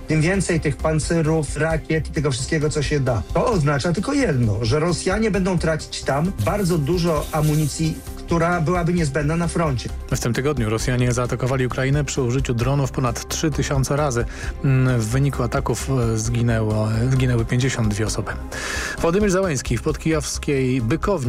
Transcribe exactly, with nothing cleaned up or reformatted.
tym więcej tych pancerów, rakiet i tego wszystkiego, co się da. To oznacza tylko jedno, że Rosjanie będą tracić tam bardzo dużo amunicji, która byłaby niezbędna na froncie. W tym tygodniu Rosjanie zaatakowali Ukrainę przy użyciu dronów ponad trzy tysiące razy. W wyniku ataków zginęło, zginęły pięćdziesiąt dwie osoby. Władimir Zełenski w podkijowskiej Bykowni